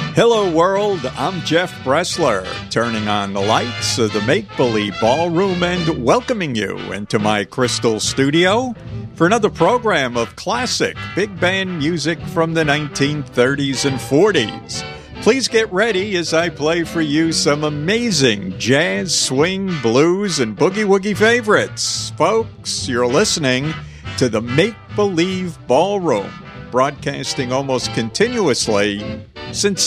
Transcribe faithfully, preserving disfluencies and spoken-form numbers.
Hello world, I'm Jeff Bressler, turning on the lights of the Make Believe Ballroom and welcoming you into my crystal studio for another program of classic big band music from the nineteen thirties and forties. Please get ready as I play for you some amazing jazz, swing, blues, and boogie-woogie favorites. Folks, you're listening to the Make Believe Ballroom, broadcasting almost continuously since